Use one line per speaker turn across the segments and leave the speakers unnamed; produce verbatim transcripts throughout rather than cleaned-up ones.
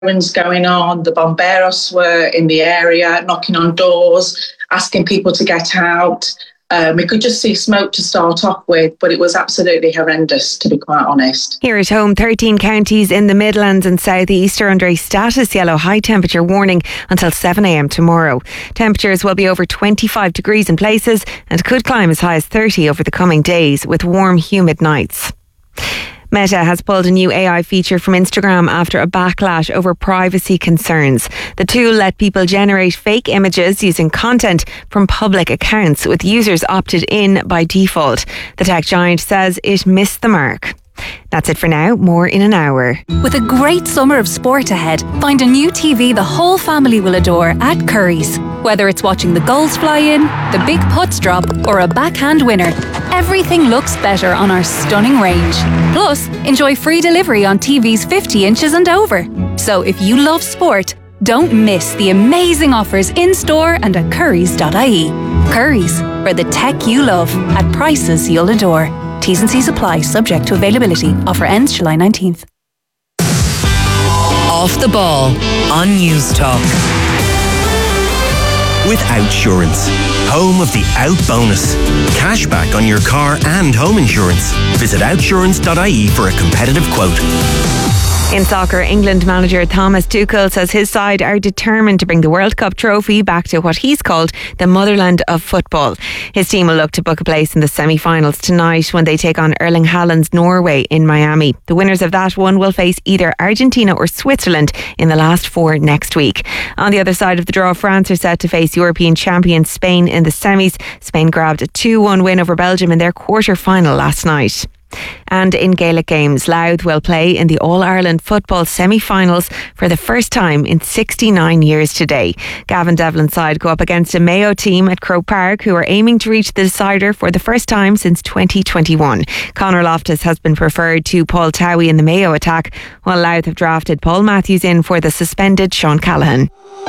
sirens going on. The bomberos were in the area, knocking on doors, asking people to get out. Um, we could just see smoke to start off with, but it was absolutely horrendous, to be quite honest.
Here at home, thirteen counties in the Midlands and South East are under a status yellow high temperature warning until seven a m tomorrow. Temperatures will be over twenty-five degrees in places and could climb as high as thirty over the coming days, with warm, humid nights. Meta has pulled a new A I feature from Instagram after a backlash over privacy concerns. The tool let people generate fake images using content from public accounts, with users opted in by default. The tech giant says it missed the mark. That's it for now. More in an hour.
With a great summer of sport ahead, find a new T V the whole family will adore at Curry's. Whether it's watching the goals fly in, the big putts drop, or a backhand winner, everything looks better on our stunning range. Plus, enjoy free delivery on T Vs fifty inches and over. So if you love sport, don't miss the amazing offers in-store and at currys dot I E. Curry's, for the tech you love at prices you'll adore. T's and C's apply, subject to availability. Offer ends July nineteenth.
Off the Ball on News Talk. With Outsurance, home of the Out Bonus. Cashback on your car and home insurance. Visit outsurance dot I E for a competitive quote.
In soccer, England manager Thomas Tuchel says his side are determined to bring the World Cup trophy back to what he's called the motherland of football. His team will look to book a place in the semi-finals tonight when they take on Erling Haaland's Norway in Miami. The winners of that one will face either Argentina or Switzerland in the last four next week. On the other side of the draw, France are set to face European champion Spain in the semis. Spain grabbed a two one win over Belgium in their quarter-final last night. And in Gaelic games, Louth will play in the All-Ireland football semi-finals for the first time in sixty-nine years today. Gavin Devlin's side go up against a Mayo team at Croke Park who are aiming to reach the decider for the first time since twenty twenty-one. Conor Loftus has been preferred to Paul Towie in the Mayo attack, while Louth have drafted Paul Matthews in for the suspended Sean Callahan.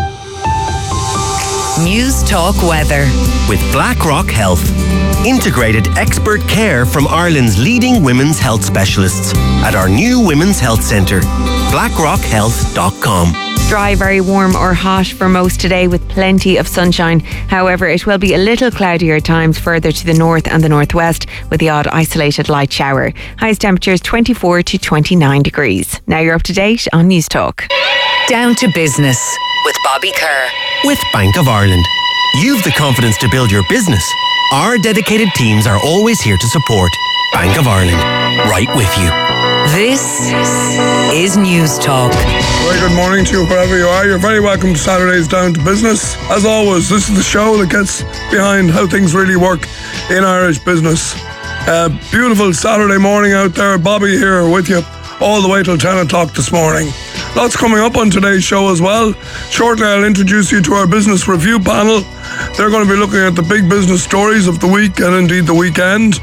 News Talk Weather with BlackRock Health. Integrated expert care from Ireland's leading women's health specialists at our new Women's Health Centre. blackrock health dot com.
Dry, very warm or hot for most today with plenty of sunshine. However, it will be a little cloudier at times further to the north and the northwest with the odd isolated light shower. Highest temperatures twenty-four to twenty-nine degrees. Now you're up to date on News Talk.
Down to business with Bobby Kerr. With Bank of Ireland. You've the confidence to build your business. Our dedicated teams are always here to support. Bank of Ireland, right with you. This is News Talk.
Very good morning to you wherever you are. You're very welcome to Saturday's Down to Business. As always, this is the show that gets behind how things really work in Irish business. Uh, beautiful Saturday morning out there. Bobby here with you all the way till ten o'clock this morning. Lots coming up on today's show as well. Shortly I'll introduce you to our business review panel. They're going to be looking at the big business stories of the week and indeed the weekend.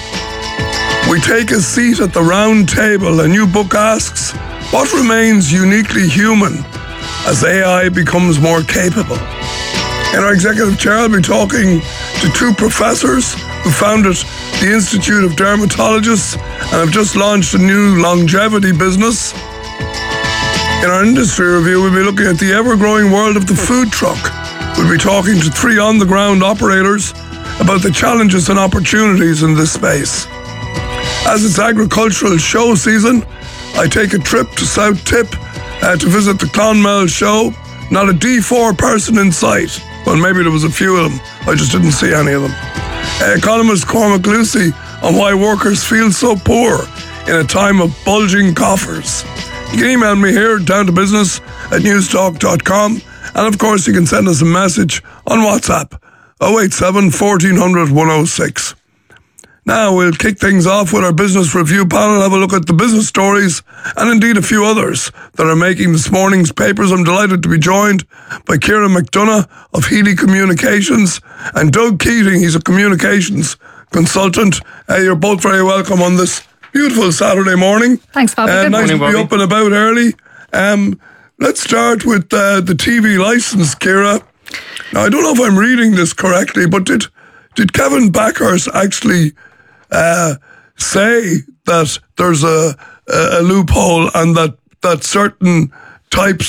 We take a seat at the round table. A new book asks, what remains uniquely human as A I becomes more capable? In our executive chair, I'll be talking to two professors who founded the Institute of Dermatologists and have just launched a new longevity business. In our industry review, we'll be looking at the ever-growing world of the food truck. We'll be talking to three on-the-ground operators about the challenges and opportunities in this space. As it's agricultural show season, I take a trip to South Tip uh, to visit the Clonmel show. Not a D four person in sight. Well, maybe there was a few of them. I just didn't see any of them. Uh, economist Cormac Lucy on why workers feel so poor in a time of bulging coffers. You can email me here, down to business at newstalk dot com. And of course, you can send us a message on WhatsApp, oh eight seven, fourteen hundred, one oh six. Now we'll kick things off with our business review panel, have a look at the business stories and indeed a few others that are making this morning's papers. I'm delighted to be joined by Kieran McDonough of Healy Communications and Doug Keating. He's a communications consultant. Uh, you're both very welcome on this beautiful Saturday morning.
Thanks, Bobby.
Uh,
Good
nice
morning,
to be
Bobby.
up and about early. Um, let's start with uh, the T V licence, Ciara. Now, I don't know if I'm reading this correctly, but did did Kevin Backhurst actually uh, say that there's a, a loophole and that, that certain types